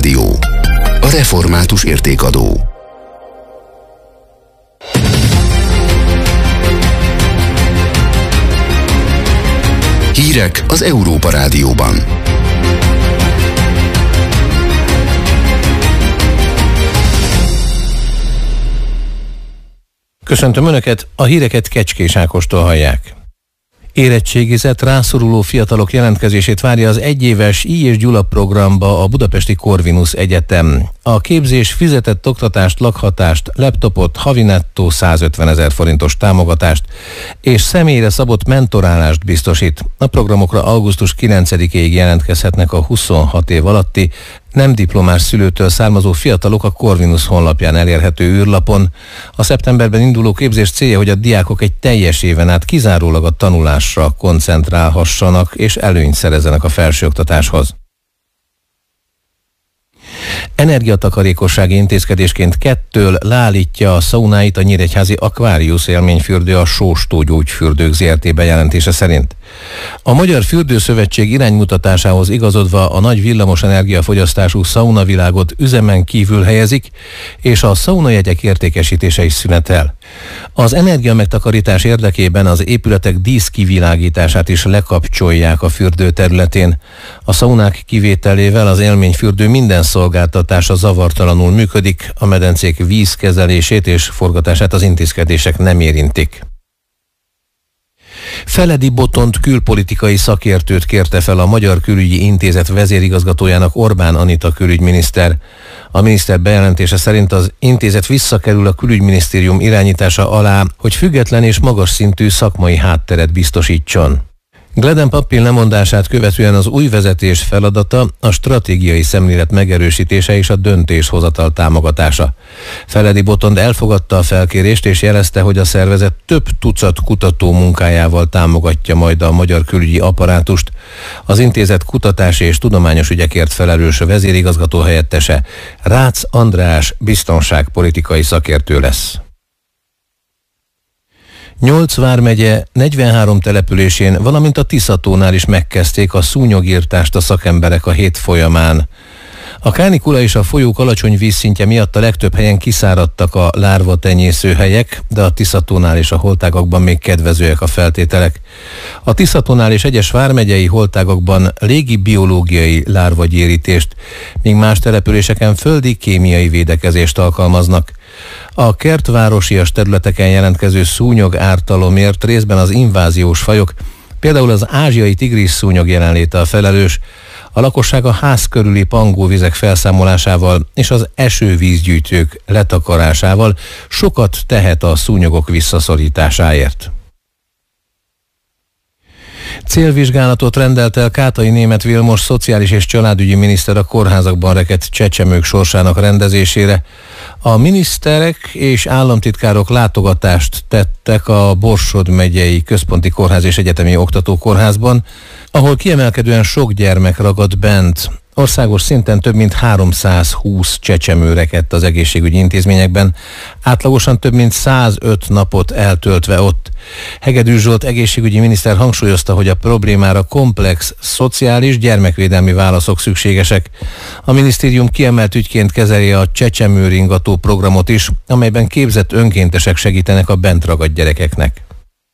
Rádió. A református értékadó. Hírek az Európa Rádióban. Köszöntöm Önöket, a híreket Kecskés Ákostól hallják. Érettségizett, rászoruló fiatalok jelentkezését várja az egyéves I. és Gyula programba a budapesti Corvinus Egyetem. A képzés fizetett oktatást, lakhatást, laptopot, havi nettó 150 000 forintos támogatást és személyre szabott mentorálást biztosít. A programokra augusztus 9-ig jelentkezhetnek a 26 év alatti, nem diplomás szülőtől származó fiatalok a Corvinus honlapján elérhető űrlapon. A szeptemberben induló képzés célja, hogy a diákok egy teljes éven át kizárólag a tanulásra koncentrálhassanak és előnyt szerezzenek a felsőoktatáshoz. Energiatakarékossági intézkedésként 2-től leállítja a szaunáit a nyíregyházi Aquarius élményfürdő a Sóstó Gyógyfürdők Zrt. Bejelentése szerint. A Magyar Fürdőszövetség iránymutatásához igazodva a nagy villamos energiafogyasztású szaunavilágot üzemen kívül helyezik, és a szaunajegyek értékesítése is szünetel. Az energiamegtakarítás érdekében az épületek díszkivilágítását is lekapcsolják a fürdő területén. A szaunák kivételével az élményfürdő minden szolgáltatása zavartalanul működik, a medencék vízkezelését és forgatását az intézkedések nem érintik. Feledi Botont külpolitikai szakértőt kérte fel a Magyar Külügyi Intézet vezérigazgatójának Orbán Anita külügyminiszter. A miniszter bejelentése szerint az intézet visszakerül a külügyminisztérium irányítása alá, hogy független és magas szintű szakmai hátteret biztosítson. Gleden Pappil lemondását követően az új vezetés feladata a stratégiai szemlélet megerősítése és a döntéshozatal támogatása. Feledi Botond elfogadta a felkérést és jelezte, hogy a szervezet több tucat kutató munkájával támogatja majd a magyar külügyi apparátust. Az intézet kutatási és tudományos ügyekért felelős vezérigazgató helyettese Rácz András biztonságpolitikai szakértő lesz. 8 vármegye 43 településén, valamint a Tiszatónál is megkezdték a szúnyogirtást a szakemberek a hét folyamán. A kánikula és a folyók alacsony vízszintje miatt a legtöbb helyen kiszáradtak a lárva tenyészőhelyek, de a Tiszatónál és a holtágakban még kedvezőek a feltételek. A Tiszatónál és egyes vármegyei holtágakban légi biológiai lárvagyérítést, míg más településeken földi kémiai védekezést alkalmaznak. A kertvárosias területeken jelentkező szúnyog ártalomért részben az inváziós fajok, például az ázsiai tigris szúnyog jelenléte a felelős. A lakosság a ház körüli pangóvizek felszámolásával és az esővízgyűjtők letakarásával sokat tehet a szúnyogok visszaszorításáért. Célvizsgálatot rendelt el Kátai Németh Vilmos szociális és családügyi miniszter a kórházakban rekedt csecsemők sorsának rendezésére. A miniszterek és államtitkárok látogatást tettek a Borsod megyei Központi Kórház és Egyetemi Oktatókórházban, ahol kiemelkedően sok gyermek ragadt bent. Országos szinten több mint 320 csecsemő rekedt az egészségügyi intézményekben, átlagosan több mint 105 napot eltöltve ott. Hegedűs Zsolt egészségügyi miniszter hangsúlyozta, hogy a problémára komplex, szociális, gyermekvédelmi válaszok szükségesek. A minisztérium kiemelt ügyként kezeli a Csecsemőringató programot is, amelyben képzett önkéntesek segítenek a bent ragadt gyerekeknek.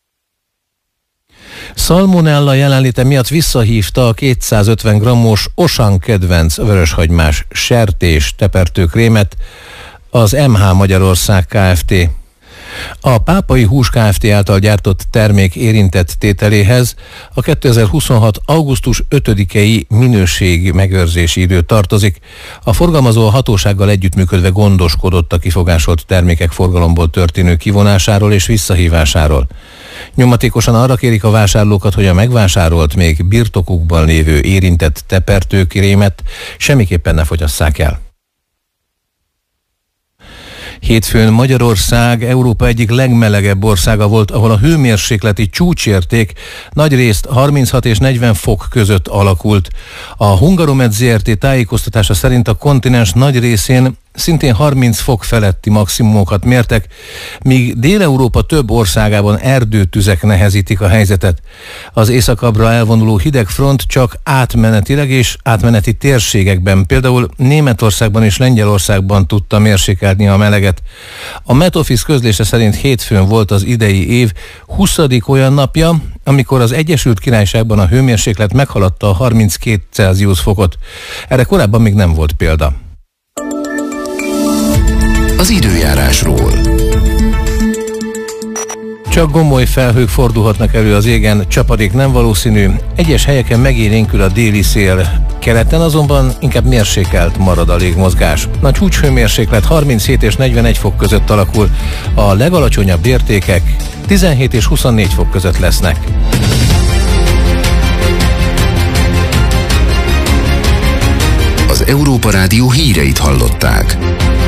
Szalmonella jelenléte miatt visszahívta a 250 grammos Osan kedvenc vöröshagymás sertés tepertőkrémet az MH Magyarország Kft. A Pápai Hús Kft. Által gyártott termék érintett tételéhez a 2026. augusztus 5-i minőségmegőrzési idő tartozik. A forgalmazó hatósággal együttműködve gondoskodott a kifogásolt termékek forgalomból történő kivonásáról és visszahívásáról. Nyomatékosan arra kérik a vásárlókat, hogy a megvásárolt, még birtokukban lévő érintett tepertőkrémet semmiképpen ne fogyasszák el. Hétfőn Magyarország Európa egyik legmelegebb országa volt, ahol a hőmérsékleti csúcsérték nagyrészt 36 és 40 fok között alakult. A Hungaromed Zrt. Tájékoztatása szerint a kontinens nagy részén szintén 30 fok feletti maximumokat mértek, míg Dél-Európa több országában erdőtüzek nehezítik a helyzetet. Az északabbra elvonuló hideg front csak átmenetileg és átmeneti térségekben, például Németországban és Lengyelországban tudta mérsékelni a meleget. A Met Office közlése szerint hétfőn volt az idei év 20. olyan napja, amikor az Egyesült Királyságban a hőmérséklet meghaladta a 32 Celsius fokot. Erre korábban még nem volt példa. Az időjárásról. Csak gomoly felhők fordulhatnak elő az égen, csapadék nem valószínű, egyes helyeken megélénkül a déli szél. Keleten azonban inkább mérsékelt marad a légmozgás. A csúcshőmérséklet 37 és 41 fok között alakul, a legalacsonyabb értékek 17 és 24 fok között lesznek. Az Európa Rádió híreit hallották.